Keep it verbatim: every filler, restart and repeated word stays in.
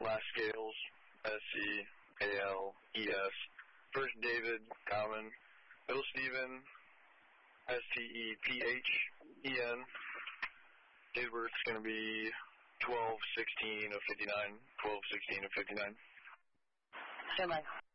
Last Scales, S C A L E S. First David, common. Middle Stephen, S T E P H E N. Date of birth is going to be twelve sixteen of fifty-nine. twelve sixteen of fifty-nine. Stand by.